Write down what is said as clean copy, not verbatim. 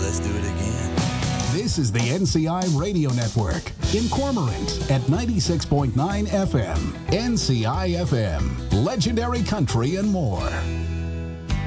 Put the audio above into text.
let's do it again. This is the NCI Radio Network in Cormorant at 96.9 FM. NCI FM, legendary country and more.